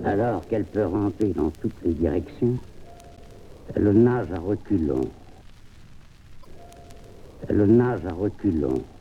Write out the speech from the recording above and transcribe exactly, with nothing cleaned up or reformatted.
Alors qu'elle peut ramper dans toutes les directions, elle nage à reculons. Elle nage à reculons.